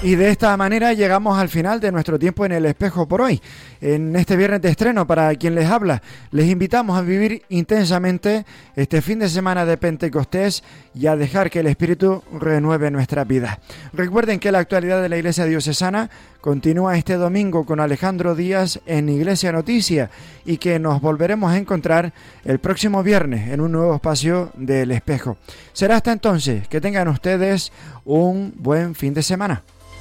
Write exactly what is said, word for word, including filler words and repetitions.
Y de esta manera llegamos al final de nuestro tiempo en el espejo por hoy. En este viernes de estreno, para quien les habla, les invitamos a vivir intensamente este fin de semana de Pentecostés y a dejar que el Espíritu renueve nuestra vida. Recuerden que la actualidad de la Iglesia Diocesana continúa este domingo con Alejandro Díaz en Iglesia Noticia y que nos volveremos a encontrar el próximo viernes en un nuevo espacio del espejo. Será hasta entonces. Que tengan ustedes un buen fin de semana.